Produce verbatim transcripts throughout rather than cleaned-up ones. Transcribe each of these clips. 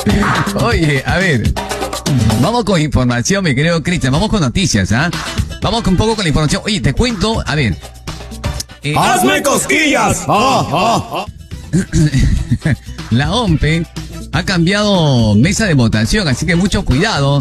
Oye, a ver. Vamos con información, mi querido Cristian. Vamos con noticias, ¿ah? ¿eh? Vamos un poco con la información. Oye, te cuento, a ver. Eh, ¡Hazme cosquillas! Ah, ah, ah. La O M P E ha cambiado mesa de votación, así que mucho cuidado.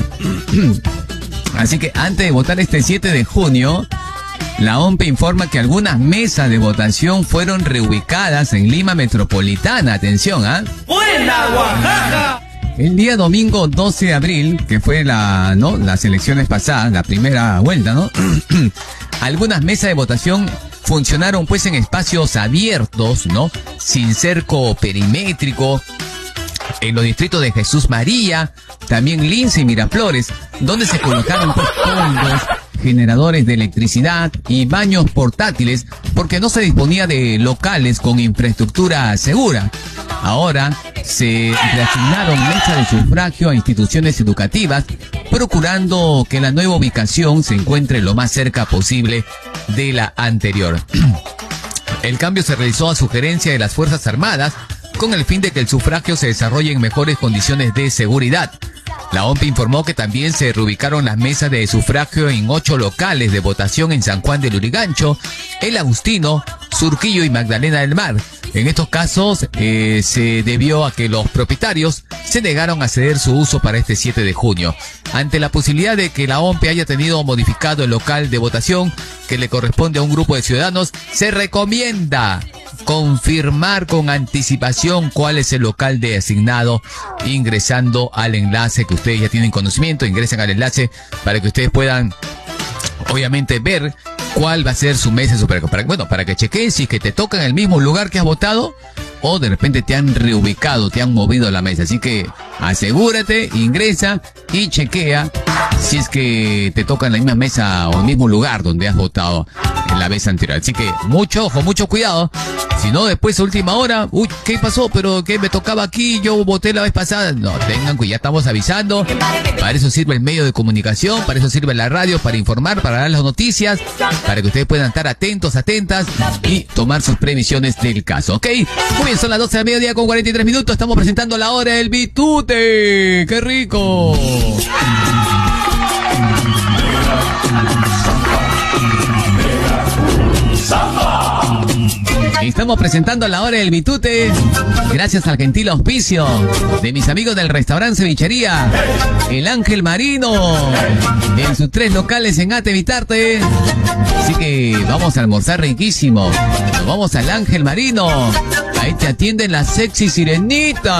Así que antes de votar este siete de junio, la O M P E informa que algunas mesas de votación fueron reubicadas en Lima Metropolitana. Atención, ¿ah? ¿eh? ¡Buena, Oaxaca! El día domingo doce de abril, que fue la, ¿no? las elecciones pasadas, la primera vuelta, ¿no? Algunas mesas de votación funcionaron pues en espacios abiertos, ¿no? Sin cerco perimétrico, en los distritos de Jesús María, también Lince y Miraflores, donde se colocaron pues toldos, generadores de electricidad y baños portátiles, porque no se disponía de locales con infraestructura segura. Ahora se reasignaron mesas de sufragio a instituciones educativas, procurando que la nueva ubicación se encuentre lo más cerca posible de la anterior. El cambio se realizó a sugerencia de las Fuerzas Armadas, con el fin de que el sufragio se desarrolle en mejores condiciones de seguridad. La O M P E informó que también se reubicaron las mesas de sufragio en ocho locales de votación en San Juan del Lurigancho, El Agustino, Surquillo y Magdalena del Mar. En estos casos eh, se debió a que los propietarios se negaron a ceder su uso para este siete de junio. Ante la posibilidad de que la O M P E haya tenido modificado el local de votación que le corresponde a un grupo de ciudadanos, se recomienda confirmar con anticipación cuál es el local de asignado, ingresando al enlace que ustedes ya tienen conocimiento. Ingresen al enlace para que ustedes puedan obviamente ver cuál va a ser su mesa de sufragio. Para, bueno, para que chequen si es que te toca en el mismo lugar que has votado o de repente te han reubicado, te han movido la mesa. Así que asegúrate, ingresa y chequea si es que te toca en la misma mesa o el mismo lugar donde has votado en la vez anterior. Así que mucho ojo, mucho cuidado. Si no, después a última hora, uy, ¿qué pasó? ¿Pero qué me tocaba aquí? Yo voté la vez pasada. No, tengan cuidado, ya estamos avisando. Para eso sirve el medio de comunicación, para eso sirve la radio, para informar, para dar las noticias, para que ustedes puedan estar atentos, atentas y tomar sus previsiones del caso, ¿ok? Muy bien, son las doce del mediodía con cuarenta y tres minutos. Estamos presentando la hora del Bitute. ¡Qué rico! Estamos presentando la hora del Bitute gracias al gentil auspicio de mis amigos del restaurante Cevichería El Ángel Marino, en sus tres locales en Ate Vitarte. Así que vamos a almorzar riquísimo. Nos vamos al Ángel Marino. Ahí te atienden la sexy sirenita.